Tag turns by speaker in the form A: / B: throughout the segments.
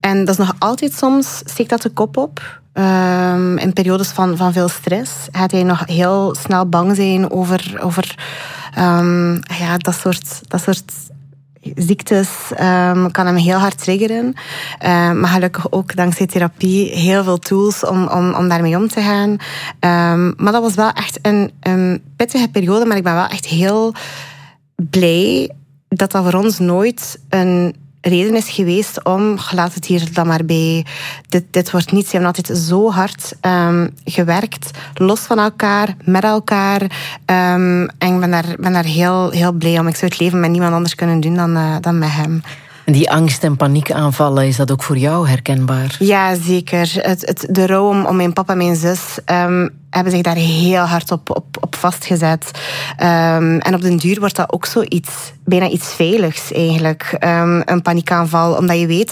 A: En dat is nog altijd soms, steekt dat de kop op. In periodes van veel stress gaat hij nog heel snel bang zijn over dat soort ziektes. Kan hem heel hard triggeren. Maar gelukkig ook dankzij therapie heel veel tools om daarmee om te gaan. Maar dat was wel echt een pittige periode. Maar ik ben wel echt heel blij dat voor ons nooit een reden is geweest om, laat het hier dan maar bij, dit wordt niets. We hebben altijd zo hard gewerkt, los van elkaar, met elkaar. En ik ben daar heel, heel blij om. Ik zou het leven met niemand anders kunnen doen dan met hem.
B: En die angst- en paniekaanvallen, is dat ook voor jou herkenbaar?
A: Ja, zeker. De rouw om mijn papa en mijn zus hebben zich daar heel hard op vastgezet. En op den duur wordt dat ook zoiets, bijna iets veiligs eigenlijk. Een paniekaanval, omdat je weet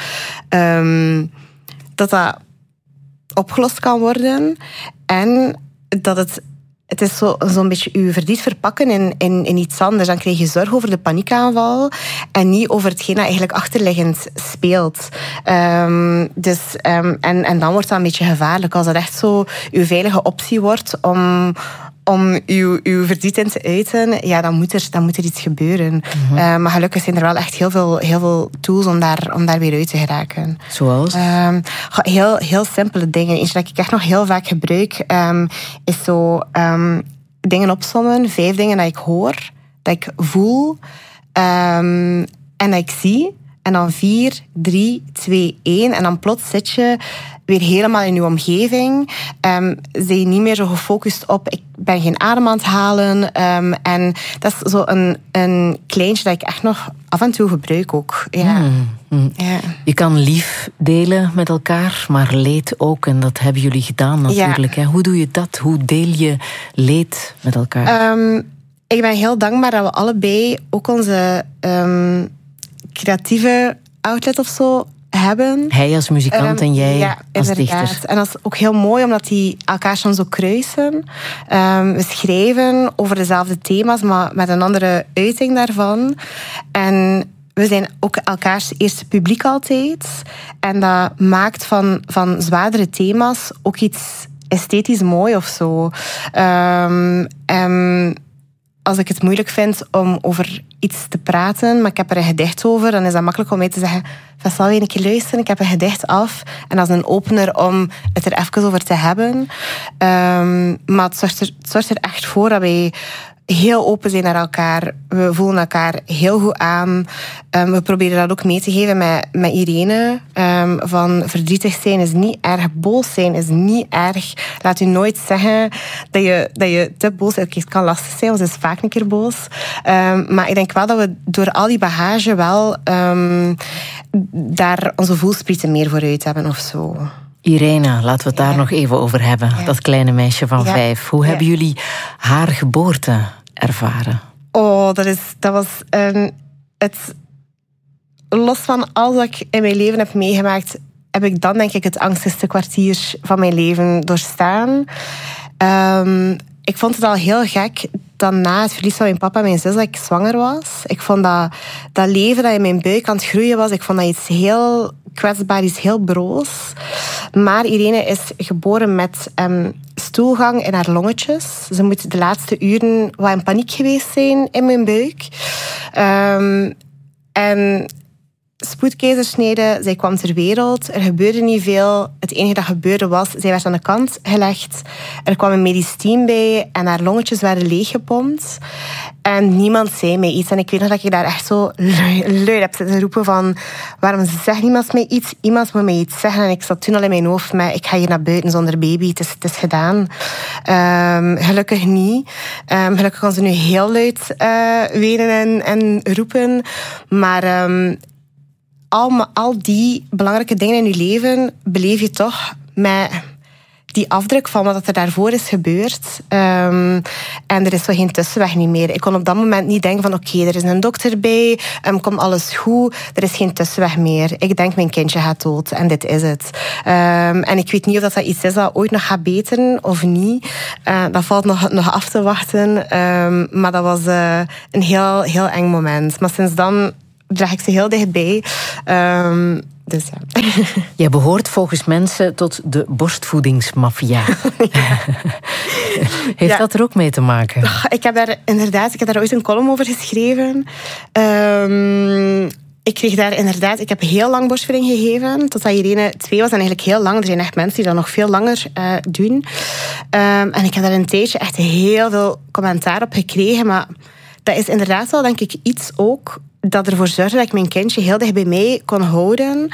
A: dat opgelost kan worden. En dat het is zo'n beetje je verdriet verpakken in iets anders. Dan krijg je zorg over de paniekaanval en niet over hetgeen dat eigenlijk achterliggend speelt. En dan wordt dat een beetje gevaarlijk. Als dat echt zo je veilige optie wordt om uw verdriet in te uiten, ja, dan moet er iets gebeuren. Mm-hmm. Maar gelukkig zijn er wel echt heel veel tools om daar weer uit te geraken.
B: Zoals?
A: Heel, heel simpele dingen. Eentje dat ik echt nog heel vaak gebruik, is zo dingen opsommen. 5 dingen dat ik hoor, dat ik voel en dat ik zie. En dan 4, 3, 2, 1. En dan plots zit je weer helemaal in je omgeving. Ben je niet meer zo gefocust op, ik ben geen adem aan het halen. En dat is zo een kleintje dat ik echt nog af en toe gebruik ook. Ja.
B: Ja. Je kan lief delen met elkaar, maar leed ook. En dat hebben jullie gedaan natuurlijk. Ja. Hoe doe je dat? Hoe deel je leed met elkaar?
A: Ik ben heel dankbaar dat we allebei ook onze creatieve outlet of zo hebben.
B: Hij als muzikant en jij als dichter.
A: En dat is ook heel mooi, omdat die elkaar soms zo kruisen. We schrijven over dezelfde thema's, maar met een andere uiting daarvan. En we zijn ook elkaars eerste publiek altijd. En dat maakt van zwaardere thema's ook iets esthetisch mooi of zo. Als ik het moeilijk vind om over iets te praten, maar ik heb er een gedicht over, dan is dat makkelijk om mij te zeggen, zal je een keer luisteren, ik heb een gedicht af. En dat is een opener om het er even over te hebben. Maar het zorgt er echt voor dat wij heel open zijn naar elkaar. We voelen elkaar heel goed aan. We proberen dat ook mee te geven met Irene. Van verdrietig zijn is niet erg. Boos zijn is niet erg. Laat u nooit zeggen dat je te boos bent. Het kan lastig zijn, want ze is vaak een keer boos. Maar ik denk wel dat we door al die bagage wel daar onze voelsprieten meer vooruit hebben of zo.
B: Irene, laten we het daar nog even over hebben. Ja. Dat kleine meisje van 5. Hoe hebben jullie haar geboorte ervaren?
A: Oh, dat was het. Los van alles wat ik in mijn leven heb meegemaakt, heb ik dan denk ik het angstigste kwartier van mijn leven doorstaan. Ik vond het al heel gek dat na het verlies van mijn papa en mijn zus dat ik zwanger was. Ik vond dat leven dat in mijn buik aan het groeien was, ik vond dat iets heel kwetsbaar, iets heel broos. Maar Irene is geboren met stoelgang in haar longetjes. Ze moet de laatste uren wat in paniek geweest zijn in mijn buik. En spoedkeizersnede, zij kwam ter wereld. Er gebeurde niet veel. Het enige dat gebeurde was, zij werd aan de kant gelegd. Er kwam een medisch team bij en haar longetjes werden leeggepompt. En niemand zei mij iets. En ik weet nog dat ik daar echt zo luid heb zitten roepen van, waarom zegt niemand mij iets? Iemand moet mij iets zeggen. En ik zat toen al in mijn hoofd met, ik ga hier naar buiten zonder baby. Het is gedaan. Gelukkig niet. Gelukkig kan ze nu heel luid wenen en roepen. Maar al die belangrijke dingen in je leven beleef je toch met die afdruk van wat er daarvoor is gebeurd. En er is zo geen tussenweg niet meer. Ik kon op dat moment niet denken van oké, er is een dokter bij, komt alles goed, er is geen tussenweg meer. Ik denk mijn kindje gaat dood en dit is het. En ik weet niet of dat iets is dat ooit nog gaat beteren of niet. Dat valt nog af te wachten. Maar dat was een heel, heel eng moment. Maar sinds dan draag ik ze heel dichtbij. Dus ja.
B: Jij behoort volgens mensen tot de borstvoedingsmafia. Ja. Heeft dat er ook mee te maken?
A: Ik heb daar ooit een column over geschreven. Ik heb heel lang borstvoeding gegeven, totdat Irene 2 was en eigenlijk heel lang. Er zijn echt mensen die dat nog veel langer doen. En ik heb daar een tijdje echt heel veel commentaar op gekregen, maar dat is inderdaad wel, denk ik, iets ook dat ervoor zorgde dat ik mijn kindje heel dicht bij mij kon houden.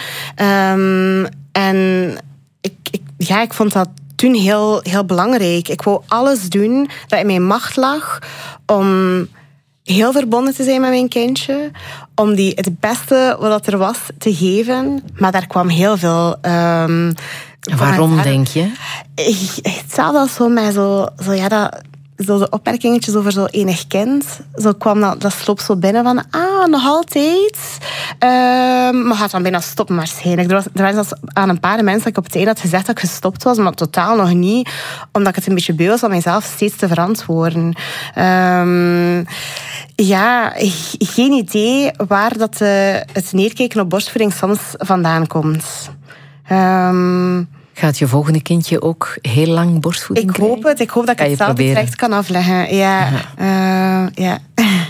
A: En ik vond dat toen heel, heel belangrijk. Ik wou alles doen dat in mijn macht lag om heel verbonden te zijn met mijn kindje, om die het beste wat er was te geven. Maar daar kwam heel veel...
B: Waarom, denk je?
A: Hetzelfde als zo met zo de opmerkingetjes over zo enig kind. Zo kwam dat sloop zo binnen van... nog altijd. Maar gaat dan bijna stoppen waarschijnlijk. Er waren zelfs aan een paar mensen dat ik op het einde had gezegd dat ik gestopt was, maar totaal nog niet. Omdat ik het een beetje beu was om mezelf steeds te verantwoorden. Geen idee waar dat het neerkijken op borstvoeding soms vandaan komt.
B: Gaat je volgende kindje ook heel lang borstvoeding krijgen?
A: Ik hoop dat ik hetzelfde traject kan afleggen. Ja.